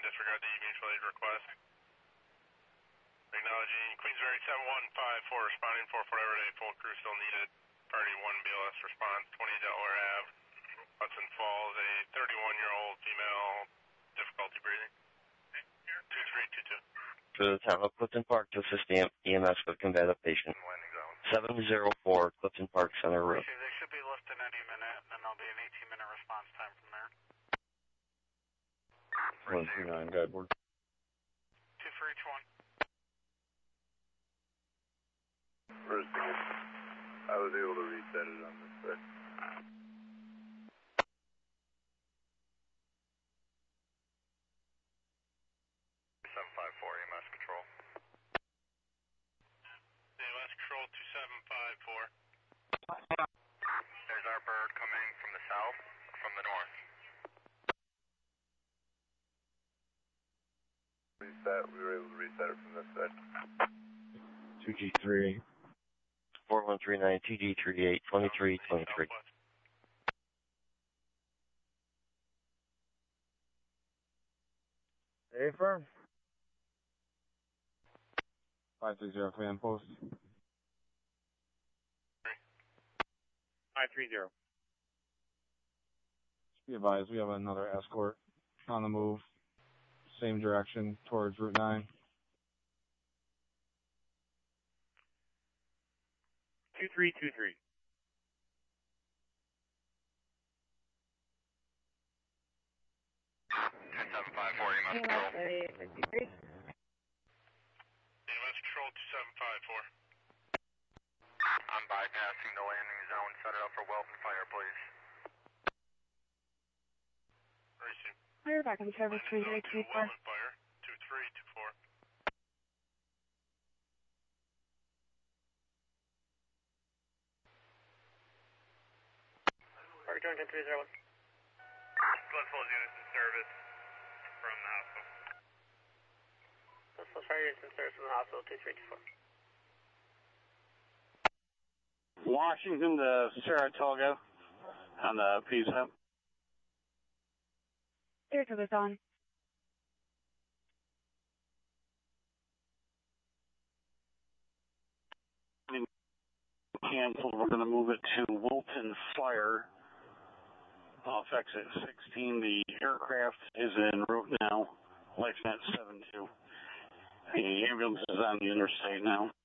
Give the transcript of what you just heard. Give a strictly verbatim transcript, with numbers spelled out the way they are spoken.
disregard the mutual aid request. Acknowledging Queensbury seven one five four responding four four everyday, full crew still needed. Party one B L S response, twenty Delaware Ave, Hudson Falls, a thirty-one-year-old female, difficulty breathing. two three two two. To the town of Clifton Park to assist the E M S with combative patient. seven oh four Clifton Park Center Road. Okay, they should be lifting any minute, and then there'll be an eighteen-minute response time from there. one three nine, guideboard. Two for each one. First thing is, I was able to reset it on this side. seven five four, E M S Control. E M S Control two seven five four. There's our bird coming from the south, from the north. Reset, we were able to reset it from this side. two G three. four one three nine T G three eight twenty-three twenty-three. Hey, firm. five three zero, command post. five three zero. Be advised, we have another escort on the move. Same direction towards Route nine. two three two three. two seven five four, E M S Control. E M S Control two seven five four. I'm bypassing the landing zone. Set it up for Welton Fire, please. Receive. Fire back on service three zero two four. Welton Fire, two three two four. Party Joint three zero one. Bloodful units in service from the hospital. Bloodful fire units in service from the hospital, two three two four. Washington to Saratoga on the P S A P. Saratoga's on. Canceled. We're going to move it to Wilton Fire off exit sixteen. The aircraft is en route now. LifeNet seven two. The ambulance is on the interstate now.